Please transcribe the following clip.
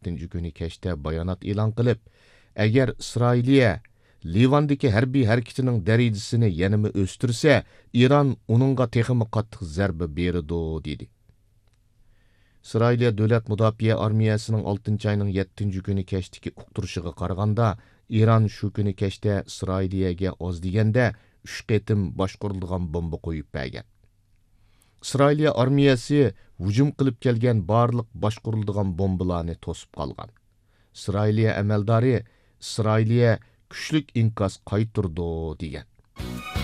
kuni kechda bayonot e'lon qilib, agar İsrailiya Livandagi harbiy harakatining darajasini yanada o'stirsa, Iran uningga texmi qattiq zarba beradi dedi. İsrailiya Davlat Mudofaa armiyasining 6 oyning 7 kuni kechdagi uqtirishiga qaraganda, İran shu kuni kechda İsrailiyaga oz deganda 3 qatim boshqarilgan bomba qo'yib bergan. İsrailiya armiyasi hujum qilib kelgan barliq boshqarilgan bombalarni to'sib qolgan. İsrailiya amaldori İsrailiya kuchlik inkas qaytirdi degan.